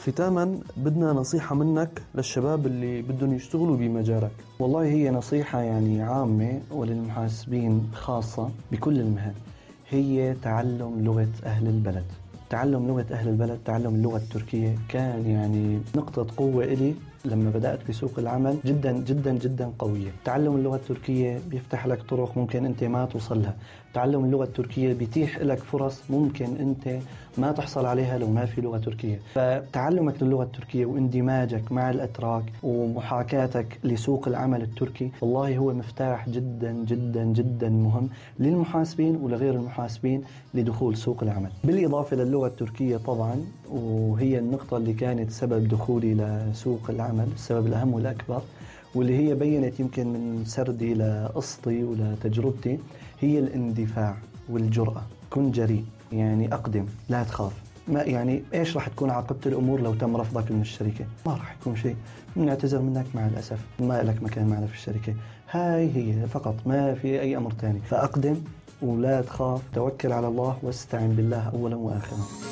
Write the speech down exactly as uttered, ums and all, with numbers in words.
ختاما بدنا نصيحة منك للشباب اللي بدهم يشتغلوا بمجالك. والله هي نصيحة يعني عامة وللمحاسبين خاصة بكل المهن، هي تعلم لغة أهل البلد. تعلم لغة أهل البلد، تعلم اللغة التركية كان يعني نقطة قوة إلي لما بدأت بسوق العمل جدا جدا جدا قوية. تعلم اللغة التركية بيفتح لك طرق ممكن أنت ما توصلها. تعلم اللغة التركية بيتيح لك فرص ممكن أنت ما تحصل عليها لو ما في لغة تركية. فتعلمك للغة التركية واندماجك مع الأتراك ومحاكاتك لسوق العمل التركي والله هو مفتاح جدا جدا جدا مهم للمحاسبين ولغير المحاسبين لدخول سوق العمل. بالإضافة للغة التركية طبعا، وهي النقطة اللي كانت سبب دخولي لسوق العمل، السبب الأهم والأكبر، واللي هي بينت يمكن من سردي لقصتي ولتجربتي، هي الاندفاع والجرأة. كن جريء، يعني أقدم، لا تخاف. ما يعني إيش راح تكون عاقبة الأمور لو تم رفضك من الشركة؟ ما راح يكون شيء، نعتذر منك مع الأسف، ما لك مكان معنا في الشركة. هاي هي فقط، ما في أي أمر تاني. فأقدم ولا تخاف، توكل على الله واستعن بالله أولا وآخرا.